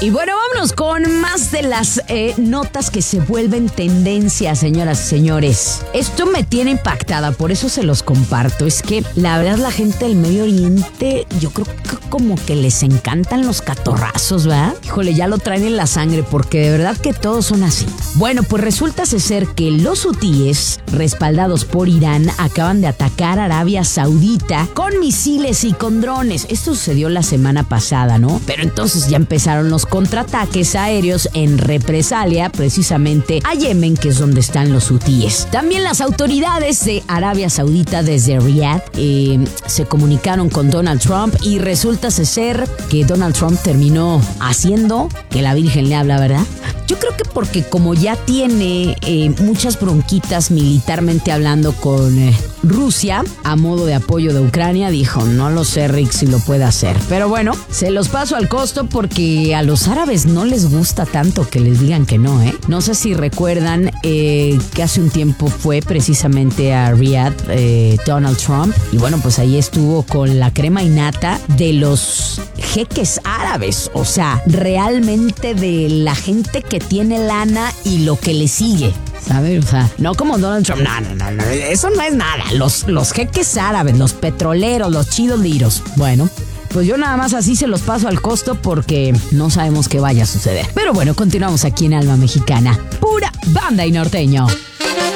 Y bueno, vámonos con más de las notas que se vuelven tendencia, señoras y señores. Esto me tiene impactada, por eso se los comparto. Es que la verdad la gente del Medio Oriente, yo creo que como que les encantan los catorrazos, ¿verdad? Híjole, ya lo traen en la sangre porque de verdad que todos son así. Bueno, pues resulta ser que los hutíes, respaldados por Irán, acaban de atacar a Arabia Saudita con misiles y con drones. Esto sucedió la semana pasada, ¿no? Pero entonces ya empezaron los contraataques aéreos en represalia precisamente a Yemen, que es donde están los hutíes. También las autoridades de Arabia Saudita desde Riyadh se comunicaron con Donald Trump y resulta ser que Donald Trump terminó haciendo que la Virgen le habla, ¿verdad? Yo creo que porque como ya tiene muchas bronquitas militarmente hablando con Rusia a modo de apoyo de Ucrania, dijo, no lo sé, Rick, si lo puede hacer. Pero bueno, se los paso al costo porque a los árabes no les gusta tanto que les digan que no, ¿eh? No sé si recuerdan que hace un tiempo fue precisamente a Riyadh Donald Trump y bueno, pues ahí estuvo con la crema innata de los jeques árabes, o sea, realmente de la gente que tiene lana y lo que le sigue, ¿sabes? O sea, no como Donald Trump, no, eso no es nada. Los jeques árabes, los petroleros, los chidos liros. Bueno, pues yo nada más así se los paso al costo porque no sabemos qué vaya a suceder. Pero bueno, continuamos aquí en Alma Mexicana, pura banda y norteño.